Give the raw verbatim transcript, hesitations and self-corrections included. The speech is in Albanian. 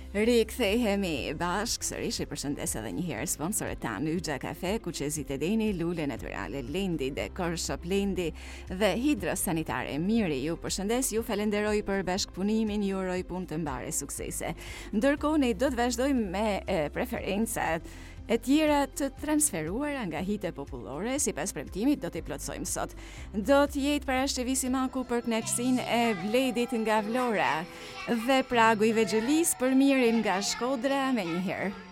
Rikthehemi bashkë sërish, i përshëndes edhe një herë sponsorët tanë Yxha Kafe, Kuqezit e Deni, Lule Naturale, Lendi, Dekor Shop Lendi dhe Hidra Sanitare Miri. Ju përshëndes, ju falenderoj për bashkëpunimin, ju uroj punë të mbare suksese. Ndërkohë ne do të vazhdojmë me e, preferencat e tjera të transferuara nga hite popullore, sipas premtimit do t'i plotsojmë sot. Do të jetë parashëvisi Maku për kënaqësinë e Bledit nga Vlora dhe Pragu i Vexhëlis për mirin nga Shkodra me njëherë.